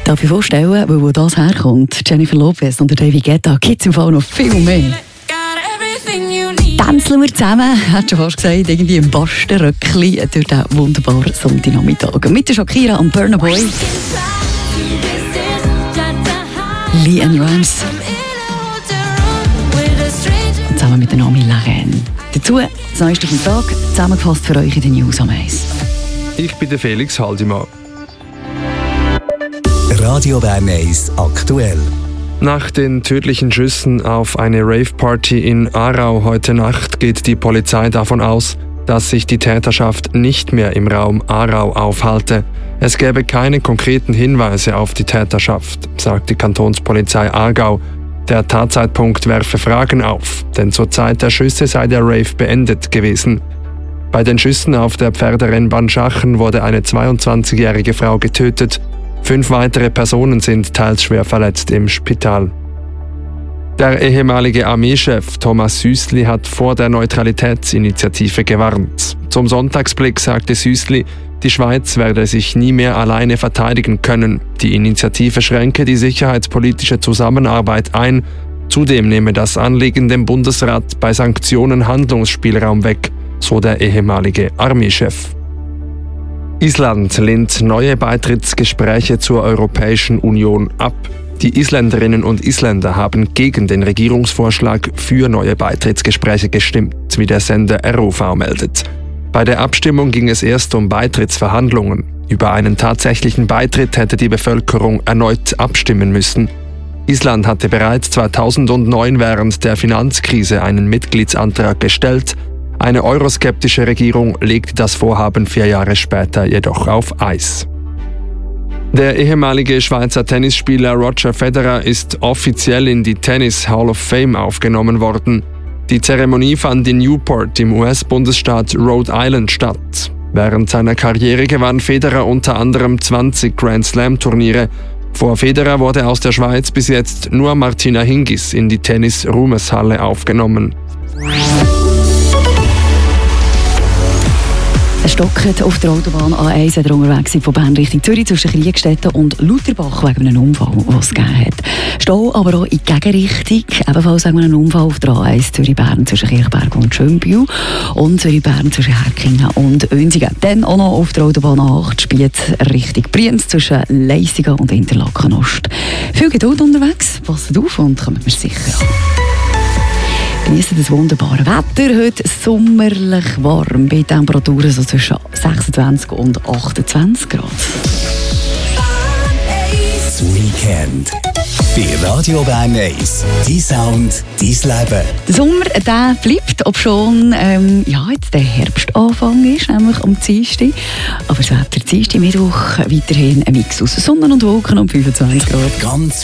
Darf ich vorstellen, wo das herkommt? Jennifer Lopez und David Guetta gibt es im Fall noch viel mehr. Tänzeln wir zusammen, hat schon fast gesagt, irgendwie im Bastenröckli durch diesen wunderbaren Sonntagnachmittag. Mit der Shakira und Burna Boy. LeAnn Rimes. Und zusammen mit der Nami Laren. Dazu das Neueste vom Tag, zusammengefasst für euch in den News am 1. Ich bin der Felix Haldimann. Radio Bern 1 aktuell. Nach den tödlichen Schüssen auf eine Rave-Party in Aarau heute Nacht geht die Polizei davon aus, dass sich die Täterschaft nicht mehr im Raum Aarau aufhalte. Es gäbe keine konkreten Hinweise auf die Täterschaft, sagt die Kantonspolizei Aargau. Der Tatzeitpunkt werfe Fragen auf, denn zur Zeit der Schüsse sei der Rave beendet gewesen. Bei den Schüssen auf der Pferderennbahn Schachen wurde eine 22-jährige Frau getötet. 5 weitere Personen sind teils schwer verletzt im Spital. Der ehemalige Armeechef Thomas Süssli hat vor der Neutralitätsinitiative gewarnt. Zum Sonntagsblick sagte Süssli, die Schweiz werde sich nie mehr alleine verteidigen können. Die Initiative schränke die sicherheitspolitische Zusammenarbeit ein. Zudem nehme das Anliegen dem Bundesrat bei Sanktionen Handlungsspielraum weg, so der ehemalige Armeechef. Island lehnt neue Beitrittsgespräche zur Europäischen Union ab. Die Isländerinnen und Isländer haben gegen den Regierungsvorschlag für neue Beitrittsgespräche gestimmt, wie der Sender ROV meldet. Bei der Abstimmung ging es erst um Beitrittsverhandlungen. Über einen tatsächlichen Beitritt hätte die Bevölkerung erneut abstimmen müssen. Island hatte bereits 2009 während der Finanzkrise einen Mitgliedsantrag gestellt. Eine euroskeptische Regierung legte das Vorhaben 4 Jahre später jedoch auf Eis. Der ehemalige Schweizer Tennisspieler Roger Federer ist offiziell in die Tennis Hall of Fame aufgenommen worden. Die Zeremonie fand in Newport im US-Bundesstaat Rhode Island statt. Während seiner Karriere gewann Federer unter anderem 20 Grand Slam-Turniere. Vor Federer wurde aus der Schweiz bis jetzt nur Martina Hingis in die Tennis-Ruhmeshalle aufgenommen. Es stockt auf der Autobahn A1 unterwegs von Bern Richtung Zürich zwischen Kriegstetten und Lutherbach wegen einem Unfall, den es gegeben hat. Stau aber auch in die Gegenrichtung, ebenfalls wegen einem Unfall auf der A1 Zürich-Bern zwischen Kirchberg und Schönbühl und Zürich-Bern zwischen Herkingen und Oensingen. Dann auch noch auf der Autobahn A8 Spiez Richtung Brienz zwischen Leissigen und Interlaken Ost. Viel Geduld unterwegs, passt auf und kommt mir sicher an. Genießen das wunderbare Wetter. Heute sommerlich warm, bei Temperaturen so zwischen 26 und 28 Grad. Das Weekend bei Radio Bern 1. Dein Sound, dein Leben. Der Sommer der bleibt, obschon jetzt der Herbstanfang ist, nämlich am Dienstag. Aber das Wetter Dienstag, Mittwoch weiterhin ein Mix aus Sonne und Wolken um 25 Grad. Ganz